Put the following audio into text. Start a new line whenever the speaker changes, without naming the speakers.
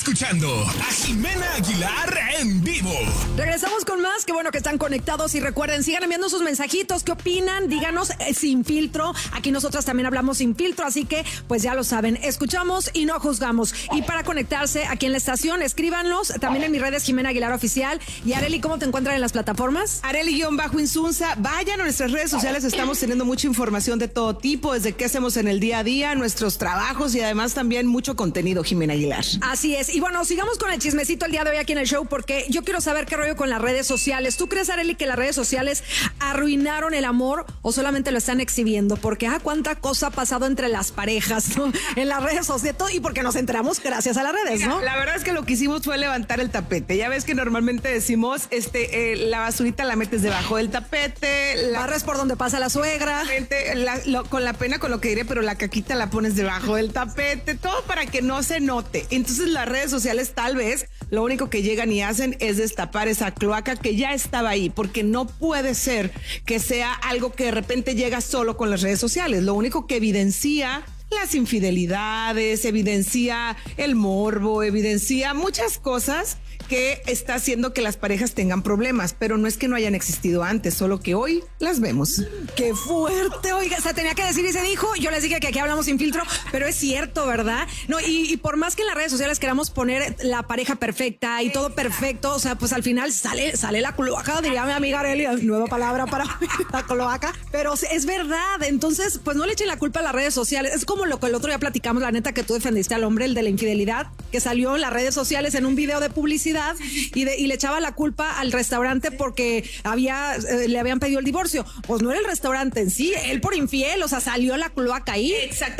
escuchando a Jimena Aguilar en vivo.
Regresamos con más. Qué bueno que están conectados. Y recuerden, sigan enviando sus mensajitos. ¿Qué opinan? Díganos sin filtro. Aquí nosotras también hablamos sin filtro. Así que, pues ya lo saben. Escuchamos y no juzgamos. Y para conectarse aquí en la estación, escríbanos. También en mis redes, Jimena Aguilar Oficial. Y Areli, ¿cómo te encuentran en las plataformas?
Areli-Insunza. Vayan a nuestras redes sociales. Estamos teniendo mucha información de todo tipo. Desde qué hacemos en el día a día, nuestros trabajos y además también mucho contenido, Jimena Aguilar.
Así es. Y bueno, sigamos con el chismecito el día de hoy aquí en el show, porque yo quiero saber qué rollo con las redes sociales. ¿Tú crees, Areli, que las redes sociales arruinaron el amor o solamente lo están exhibiendo? Porque cuánta cosa ha pasado entre las parejas, ¿no? En las redes sociales, y porque nos enteramos gracias a las redes, ¿no?
La verdad es que lo que hicimos fue levantar el tapete. Ya ves que normalmente decimos, la basurita la metes debajo del tapete,
barres por donde pasa la suegra.
Con la pena, con lo que diré, pero la caquita la pones debajo del tapete, todo para que no se note. Entonces las redes sociales tal vez lo único que llegan y hacen es destapar esa cloaca que ya estaba ahí, porque no puede ser que sea algo que de repente llega solo con las redes sociales. Lo único que evidencia las infidelidades, evidencia el morbo, evidencia muchas cosas que está haciendo que las parejas tengan problemas, pero no es que no hayan existido antes, solo que hoy las vemos.
¡Qué fuerte! Oiga, se tenía que decir y se dijo. Yo les dije que aquí hablamos sin filtro, pero es cierto, ¿verdad? No, y por más que en las redes sociales queramos poner la pareja perfecta y todo perfecto, o sea, pues al final sale la cloaca, diría mi amiga Areli, nueva palabra para la cloaca, pero es verdad. Entonces, pues no le echen la culpa a las redes sociales. Es como lo que el otro día platicamos, la neta, que tú defendiste al hombre, el de la infidelidad, que salió en las redes sociales en un video de publicidad. Y le echaba la culpa al restaurante porque le habían pedido el divorcio. Pues no era el restaurante en sí, él por infiel, o sea, salió la cloaca ahí.
Exactamente.